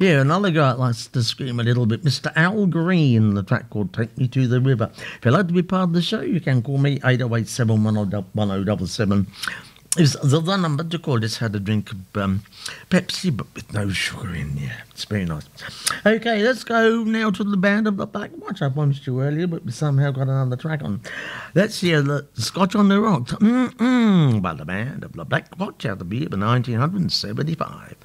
Yeah, another guy that likes to scream a little bit, Mr. Al Green, the track called Take Me to the River. If you'd like to be part of the show, you can call me 8087 1077. Is the number to call. Just had a drink of Pepsi, but with no sugar in. Yeah, it's very nice. Okay, let's go now to the Band of the Black Watch. I promised you earlier, but we somehow got another track on. Let's hear the Scotch on the Rocks by the Band of the Black Watch out of the year of 1975.